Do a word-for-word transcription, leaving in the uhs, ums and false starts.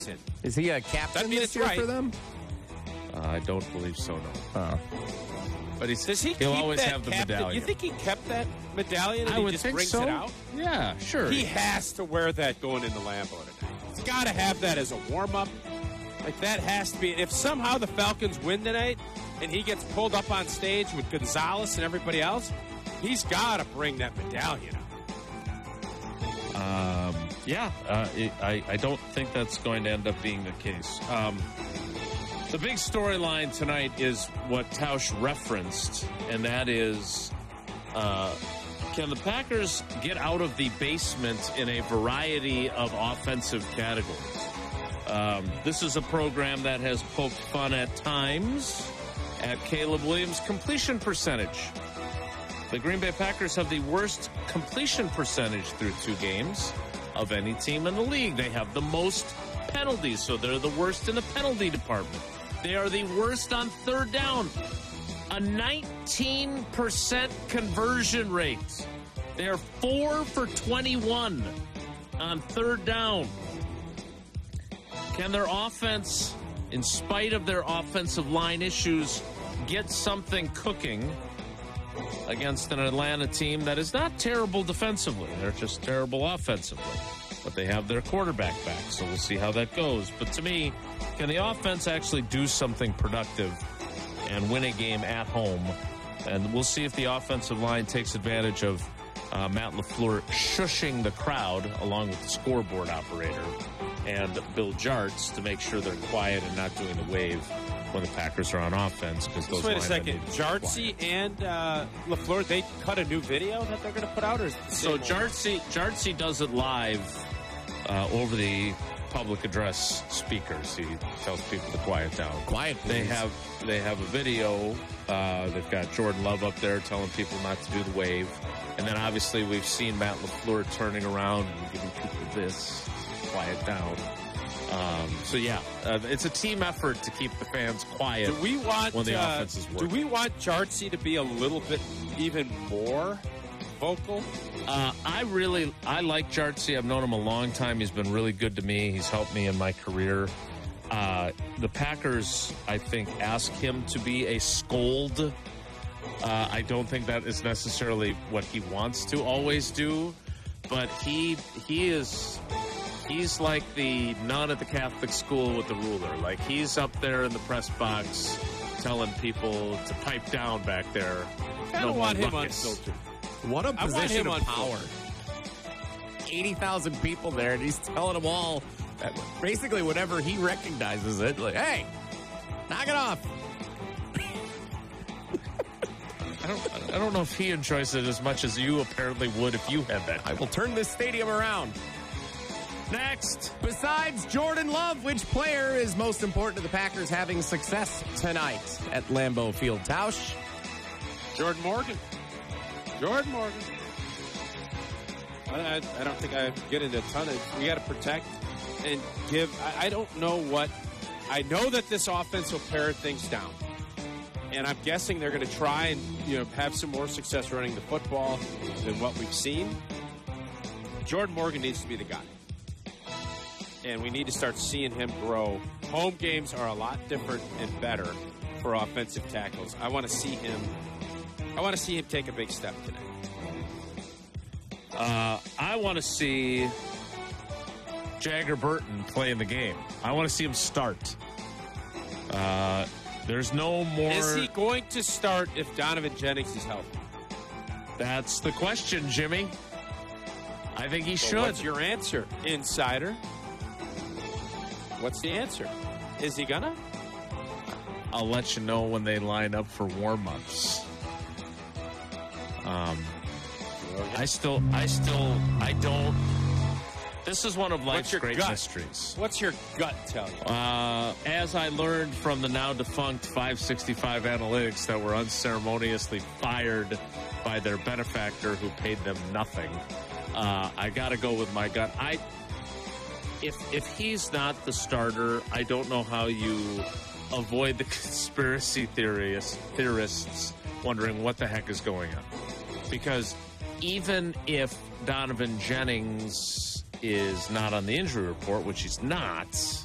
Is he a captain mean this it's year right. for them? Uh, I don't believe so, no. Oh. But he's, Does he he'll keep always that have the captain? medallion. You think he kept that medallion and I he would just think brings so. it out? Yeah, sure. He has to wear that going into Lambeau tonight. He's got to have that as a warm-up. Like, that has to be. If somehow the Falcons win tonight and he gets pulled up on stage with Gonzalez and everybody else, he's got to bring that medallion out. Um, yeah, uh, it, I, I don't think that's going to end up being the case. Um, the big storyline tonight is what Tausch referenced, and that is, uh, can the Packers get out of the basement in a variety of offensive categories? Um, this is a program that has poked fun at times at Caleb Williams' completion percentage. The Green Bay Packers have the worst completion percentage through two games of any team in the league. They have the most penalties, so they're the worst in the penalty department. They are the worst on third down. A nineteen percent conversion rate. They are four for twenty-one on third down. Can their offense, in spite of their offensive line issues, get something cooking against an Atlanta team that is not terrible defensively? They're just terrible offensively. But they have their quarterback back, so we'll see how that goes. But to me, can the offense actually do something productive and win a game at home? And we'll see if the offensive line takes advantage of uh, Matt LaFleur shushing the crowd along with the scoreboard operator and Bill Jartz to make sure they're quiet and not doing the wave when the Packers are on offense. Because those Wait a second. Jartsy and uh, LaFleur, they cut a new video that they're going to put out? Or is it the so same Jartsy, Jartsy does it live uh, over the public address speakers. He tells people to quiet down. Quiet, please. They have they have a video. Uh, they've got Jordan Love up there telling people not to do the wave. And then obviously we've seen Matt LaFleur turning around and giving people this, quiet down. Um, so yeah, uh, it's a team effort to keep the fans quiet. Do we want when the uh, offense is Do working. we want Jartsy to be a little bit even more vocal? Uh, I really, I like Jartsy. I've known him a long time. He's been really good to me. He's helped me in my career. Uh, the Packers, I think, ask him to be a scold. Uh, I don't think that is necessarily what he wants to always do, but he he is he's like the nun at the Catholic school with the ruler. Like, he's up there in the press box telling people to pipe down back there. I don't No want more him ruckus. unfiltered. What a I want position him of on power. eighty thousand people there, and he's telling them all that basically whenever he recognizes it, like, hey, knock it off. I don't, I don't know if he enjoys it as much as you apparently would if you had that. I will turn this stadium around. Next. Besides Jordan Love, which player is most important to the Packers having success tonight at Lambeau Field? Tausch? Jordan Morgan. Jordan Morgan. I, I, I don't think I get into a ton of. We got to protect and give. I, I don't know what. I know that this offense will pare things down, and I'm guessing they're going to try and you know have some more success running the football than what we've seen. Jordan Morgan needs to be the guy, and we need to start seeing him grow. Home games are a lot different and better for offensive tackles. I want to see him. I want to see him take a big step today. Uh, I want to see Jagger Burton play in the game. I want to see him start. Uh, there's no more. Is he going to start if Donovan Jennings is healthy? That's the question, Jimmy. I think he So should. what's your answer, insider? What's the answer? Is he gonna? I'll let you know when they line up for warm-ups. Um, I still, I still, I don't. This is one of life's What's your great gut? mysteries. What's your gut tell you? Uh, as I learned from the now defunct five sixty-five Analytics that were unceremoniously fired by their benefactor who paid them nothing, uh, I got to go with my gut. I, if if he's not the starter, I don't know how you avoid the conspiracy theorists theorists wondering what the heck is going on. Because even if Donovan Jennings is not on the injury report, which he's not,